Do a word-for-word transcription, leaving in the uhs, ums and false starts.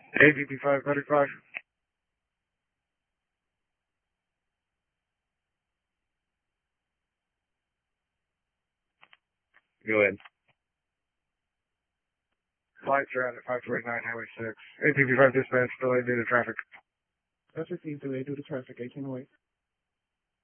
A V P five thirty-five. Go ahead. Flights are out at five twenty-nine Highway six. A P V five dispatch, delayed due to traffic. That's received delayed due to traffic, eighteen oh eight.